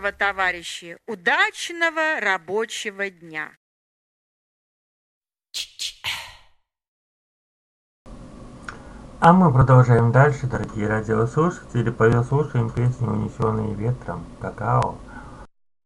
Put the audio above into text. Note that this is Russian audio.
доброго, товарищи! Удачного рабочего дня! А мы продолжаем дальше, дорогие радиослушатели. Послушаем песню «Унесенные ветром» Какао.